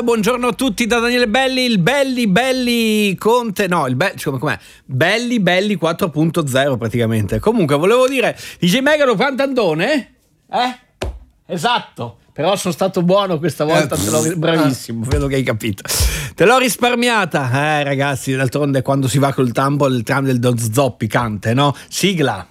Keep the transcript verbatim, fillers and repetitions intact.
Buongiorno a tutti da Daniele Belli, il Belli Belli Conte, no, il Belli, come, com'è? Belli Belli quattro punto zero praticamente. Comunque volevo dire, D J Megalo Pantandone? Eh? Esatto, però sono stato buono questa volta, te l'ho, bravissimo, vedo che hai capito. Te l'ho risparmiata, eh ragazzi, d'altronde quando si va col tambo il tram del Don Zoppi cante, no? Sigla.